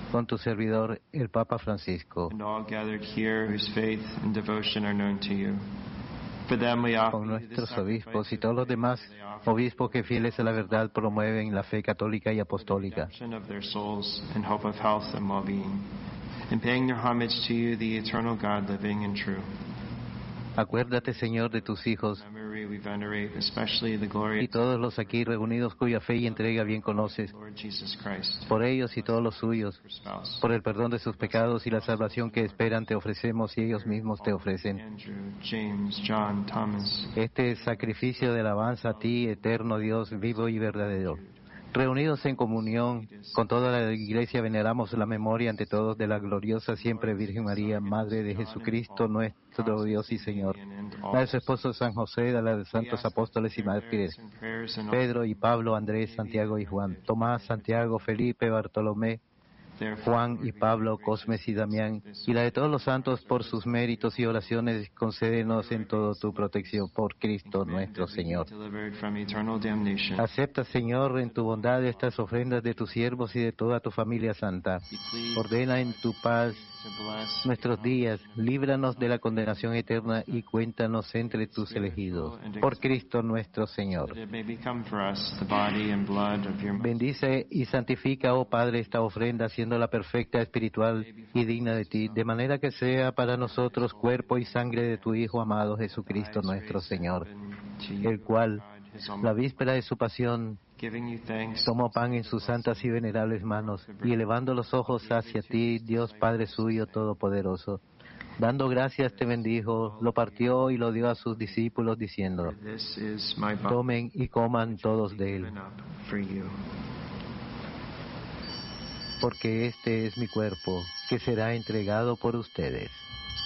con tu servidor, el Papa Francisco, and all gathered here whose faith and devotion are known to you. For them we offer con you this nuestros sacrifice obispos y of todos los faith demás that they offer obispos que fieles a la verdad promueven la fe católica y for the apostólica. redemption of their souls and hope of health and well-being, and paying their homage to you, the eternal God, living and true. Acuérdate, Señor, de tus hijos Memory we venerate especially the y glorious todos los aquí reunidos cuya fe y entrega bien conoces, Lord Jesus Christ, por ellos y todos los suyos, your spouse, por el perdón de sus pecados y la salvación que esperan te ofrecemos y ellos mismos te ofrecen. Andrew, James, John, Thomas, Este sacrificio de alabanza a ti, eterno Dios, vivo y verdadero. Reunidos en comunión con toda la Iglesia, veneramos la memoria ante todos de la gloriosa siempre Virgen María, Madre de Jesucristo, nuestro Dios y Señor, la de su esposo San José, de la de santos apóstoles y mártires, Pedro y Pablo, Andrés, Santiago y Juan, Tomás, Santiago, Felipe, Bartolomé, Juan y Pablo, Cosmes y Damián, y la de todos los santos por sus méritos y oraciones, concédenos en todo tu protección por Cristo nuestro Señor. Acepta, Señor, en tu bondad estas ofrendas de tus siervos y de toda tu familia santa. Ordena en tu paz nuestros días, líbranos de la condenación eterna y cuéntanos entre tus elegidos. Por Cristo nuestro Señor. Bendice y santifica, oh Padre, esta ofrenda, haciéndola perfecta, espiritual y digna de ti, de manera que sea para nosotros cuerpo y sangre de tu Hijo amado Jesucristo nuestro Señor, el cual, la víspera de su pasión, tomó pan en sus santas y venerables manos, y elevando los ojos hacia ti, Dios Padre suyo todopoderoso, dando gracias te bendijo, lo partió y lo dio a sus discípulos, diciendo: tomen y coman todos de él, porque este es mi cuerpo, que será entregado por ustedes.